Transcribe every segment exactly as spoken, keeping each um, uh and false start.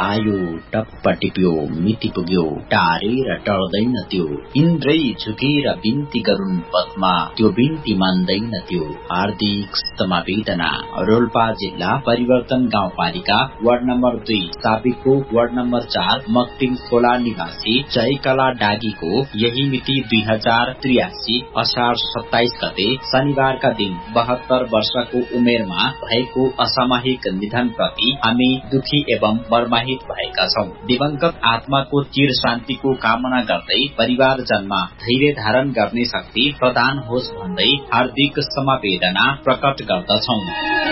आयो टप्प टिप्यो मिति पुग्यो टारेर टर्दैन त्यो इन्द्रै झुकेर बिन्ती गरून् पद्मा त्यो बिन्ती मान्दैन त्यो हार्दिक समावेदना रोल्पा जिल्ला परिवर्तन गाउँपालिका वार्ड नम्बर दुई साबिकको वार्ड नम्बर चार मक्तिङ खोला निवासी जयकला डागीको यही मिति दुई हजार त्रियासी असार सत्ताइस गते शनिबारका दिन बहत्तर वर्षको उमेरमा भएको असामयिक निधन प्रति हामी दुखी एवं मर्माहित भएका छौं। दिवंगत आत्माको चिर शान्तिको कामना गर्दै परिवारजनमा धैर्य धारण गर्ने शक्ति प्रदान होस् भन्दै हार्दिक समवेदना प्रकट गर्दछौं।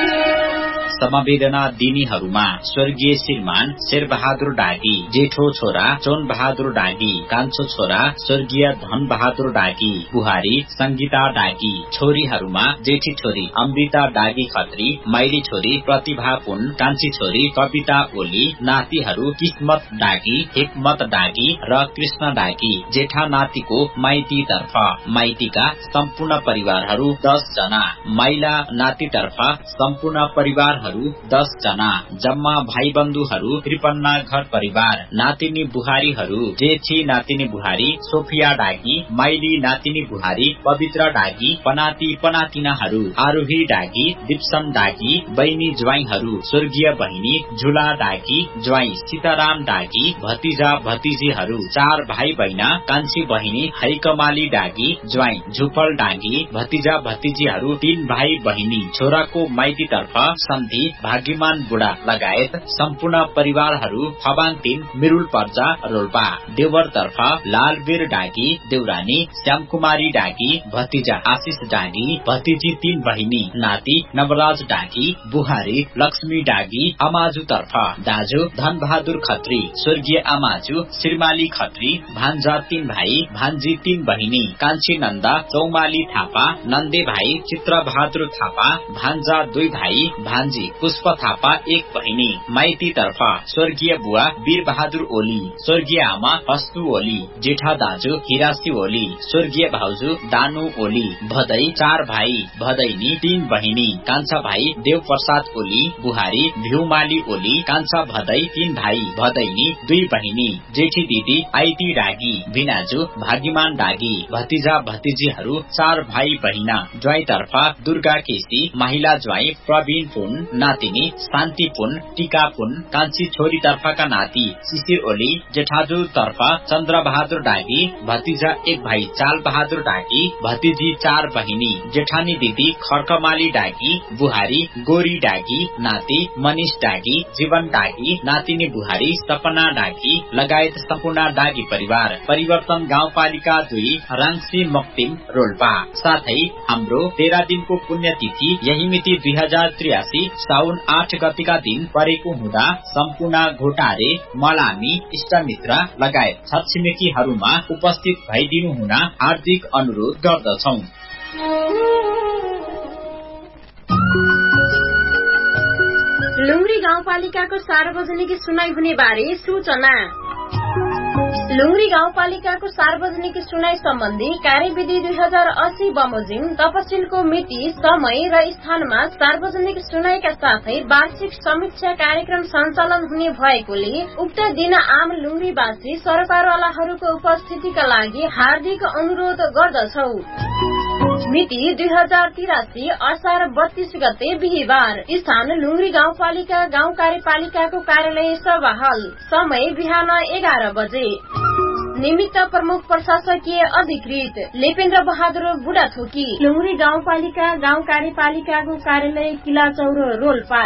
समवेदना दिनेहरूमा स्वर्गीय श्रीमान शेरबहादुर डागी, जेठो छोरा चोन बहादुर डागी, कान्छो छोरा स्वर्गीय धन बहादुर डागी, बुहारी संगीता डागी, छोरीहरूमा जेठी छोरी अमृता डागी खत्री, माइली छोरी प्रतिभा पुन, कान्छी छोरी कविता ओली, नातिहरू किस्मत डागी, हिकमत डागी र कृष्ण डागी। जेठा नातिको माइती तर्फ माइतीका सम्पूर्ण परिवारहरू दस जना, माइला नाती तर्फ सम्पूर्ण परिवार दस जना, जम्मा भाइ बन्धुहरू त्रिपन्न घर परिवार। नातिनी बुहारीहरू जेठी नातिनी बुहारी सोफिया डागी, माइली नातिनी बुहारी पवित्र डागी, पनाती पनातिनाहरू आरोही डागी, दिप्सन डागी, बहिनी ज्वाइँहरू स्वर्गीय बहिनी झुला डागी, ज्वाइँ सीताराम डागी, भतिजा भतिजीहरू चार भाइ बहिना कान्छी बहिनी हैकमाली डागी, ज्वाइँ झुफल डागी, भतिजा भतिजीहरू तीन भाइ बहिनी। छोराको माइती तर्फ सन्धि भाग्यमान बुढा लगायत सम्पूर्ण परिवारहरू खबाङ तीन मिरुल पर्जा रोल्पा। देवर तर्फ लालबीर डागी, देउरानी श्यामकुमारी डागी, भतिजा आशिष डागी, भतिजी तीन बहिनी, नाति नवराज डागी, बुहारी लक्ष्मी डागी। आमाजु तर्फ दाजु धन बहादुर खत्री, स्वर्गीय आमाजु श्रीमाली खत्री, भान्जा तीन भाइ, भान्जी तीन बहिनी, कान्छी नन्दा चौमाली थापा, नन्दे भाइ चित्र बहादुर थापा, भान्जा दुई भाइ, भान्जी पुष्प थापा एक बहिनी। माइती तर्फ स्वर्गीय बुवा वीर बहादुर ओली, स्वर्गीय आमा हस्तु ओली, जेठा दाजु हिरासी ओली, स्वर्गीय भाउजू दानु ओली। भदै चार भाइ, भदैनी तीन बहिनी, कान्छा भाइ देव प्रसाद ओली, बुहारी भ्यूमाली ओली, कान्छा भदै तीन भाइ, भदैनी दुई बहिनी। जेठी दिदी आइती डागी, भिनाजु भाग्यमान डागी, भतिजा भतिजीहरू चार भाइ बहिना। ज्वाइँ तर्फ दुर्गा केसी, महिला ज्वाइँ प्रवीण पुन, नातिनी शान्ति पुन, टीका पुन, कान्छी छोरी तर्फका नाति शिशिर ओली, जेठाजु तर्फ चन्द्र बहादुर डागी, भतिजा एक भाइ चाल बहादुर डागी, भतिजी चार बहिनी। जेठानी दिदी खर्कमाली डागी, बुहारी गोरी डागी, नाति मनिष डागी, जीवन डागी, नातिनी बुहारी सपना डागी लगायत सम्पूर्ण डागी परिवार। परिवर्तन गाउँपालिका दुई राङ्सी मक्तिम रोल्पा। साथै हाम्रो तेह्र दिनको पुण्यतिथि यही मिति दुई हजार त्रियासी साउन आठ गतिका दिन परेको हुँदा सम्पूर्ण घोटारे मलामी इष्टमित्र लगायत छरछिमेकीहरूमा उपस्थित भइदिनु हुन हार्दिक अनुरोध गर्दछौ। लुङ्ग्री गाउँपालिकाको सार्वजनिक सुनाई हुने बारे सूचना। लुङ्ग्री गाउँपालिकाको सार्वजनिक सुनाई सम्बन्धी कार्यविधि दुई हजार अस्सी बमोजिम तपसिलको मिति, समय र स्थानमा सार्वजनिक सुनाईका साथै वार्षिक समीक्षा कार्यक्रम सञ्चालन हुने भएकोले उक्त दिन आम लुङ्ग्रीवासी सरकारवालाहरूको उपस्थितिका लागि हार्दिक अनुरोध गर्दछौ। मिति दुई हजार तिरासी असार बत्तीस गते बिहिबार। स्थान लुङ्ग्री गाउँपालिका गाउँ कार्यपालिकाको कार्यालय सभा हल। समय बिहान एघार बजे। निमित्त प्रमुख प्रशासकीय अधिकृत लेपेन्द्र बहादुर बुढाथोकी, लुङ्ग्री गाउँपालिका गाउँ कार्यपालिकाको कार्यालय किला चौर रोल्पा।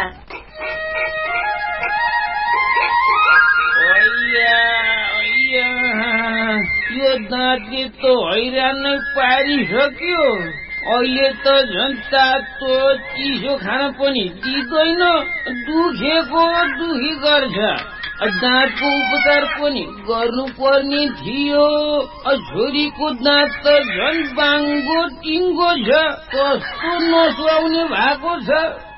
यो दाँतले त हैरान पारिसक्यो। अहिले त झन् तातो चिसो खान पनि दिँदैन, दुखेको दुखी गर्छ। दाँतको उपचार पनि गर्नु पर्ने थियो। छोरीको दाँत त झन् बाङ्गो टिङ्गो छ, कस्तो नसुहाउने भएको छ।